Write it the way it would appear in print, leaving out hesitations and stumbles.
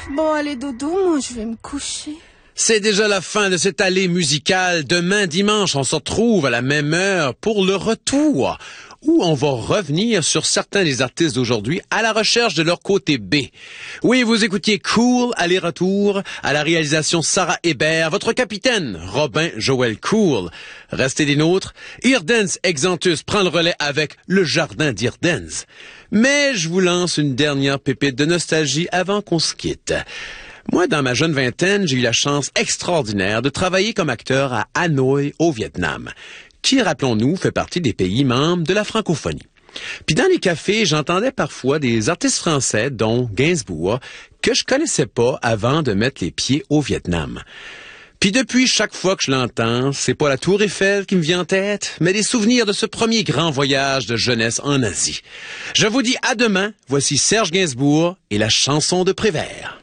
Bon, allez, dodo, moi, je vais me coucher. C'est déjà la fin de cette allée musicale. Demain, dimanche, on se retrouve à la même heure pour le retour, où on va revenir sur certains des artistes d'aujourd'hui à la recherche de leur côté B. Oui, vous écoutiez Cool, aller-retour, à la réalisation Sarah Hébert, votre capitaine, Robin Joël Cool. Restez des nôtres. Eardance Exantus prend le relais avec Le Jardin d'Eardance. Mais je vous lance une dernière pépite de nostalgie avant qu'on se quitte. Moi, dans ma jeune vingtaine, j'ai eu la chance extraordinaire de travailler comme acteur à Hanoï, au Vietnam, qui, rappelons-nous, fait partie des pays membres de la francophonie. Puis dans les cafés, j'entendais parfois des artistes français, dont Gainsbourg, que je connaissais pas avant de mettre les pieds au Vietnam. Puis depuis, chaque fois que je l'entends, c'est pas la Tour Eiffel qui me vient en tête, mais des souvenirs de ce premier grand voyage de jeunesse en Asie. Je vous dis à demain, voici Serge Gainsbourg et la chanson de Prévert.